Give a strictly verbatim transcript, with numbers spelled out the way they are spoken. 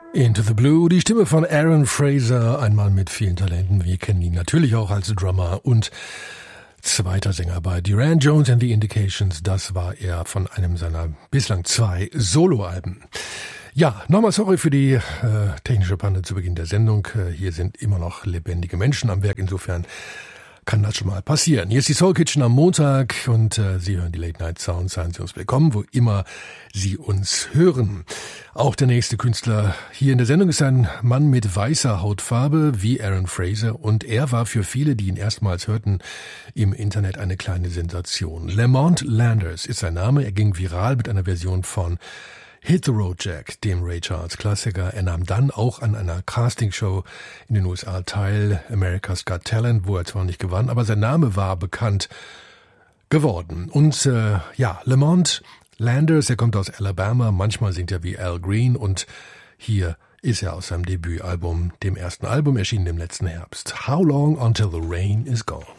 Into the Blue, die Stimme von Aaron Fraser, ein Mann mit vielen Talenten. Wir kennen ihn natürlich auch als Drummer und zweiter Sänger bei Duran Jones and the Indications. Das war er von einem seiner bislang zwei Soloalben. Ja, nochmal sorry für die äh, technische Panne zu Beginn der Sendung. Äh, hier sind immer noch lebendige Menschen am Werk, insofern kann das schon mal passieren. Hier ist die Soul Kitchen am Montag und äh, Sie hören die Late Night Sounds. Seien Sie uns willkommen, wo immer Sie uns hören. Auch der nächste Künstler hier in der Sendung ist ein Mann mit weißer Hautfarbe wie Aaron Fraser und er war für viele, die ihn erstmals hörten, im Internet eine kleine Sensation. Lamont Landers ist sein Name. Er ging viral mit einer Version von Hit the Road Jack, dem Ray Charles Klassiker. Er nahm dann auch an einer Castingshow in den U S A teil, America's Got Talent, wo er zwar nicht gewann, aber sein Name war bekannt geworden. Und äh, ja, Lamont Landers, er kommt aus Alabama, manchmal singt er wie Al Green und hier ist er aus seinem Debütalbum, dem ersten Album, erschienen im letzten Herbst. How Long Until the Rain Is Gone.